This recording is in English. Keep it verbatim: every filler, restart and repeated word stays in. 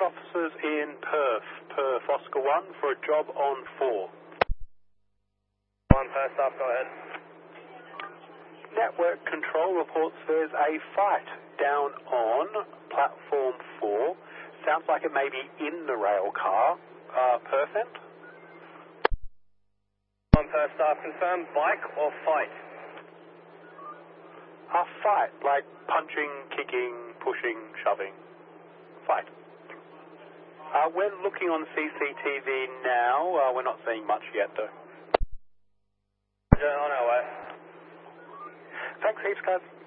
traffic officers in Perth, Perth Oscar one for a job on four. One first up, go ahead. Network control reports there's a fight down on platform four. Sounds like it may be in the rail car. Uh, Perth end? One first up, confirm bike or fight? A fight, like punching, kicking, pushing, shoving. Fight. Uh, we're looking on C C T V now. Uh, we're not seeing much yet, though. On our way. Thanks heaps, guys.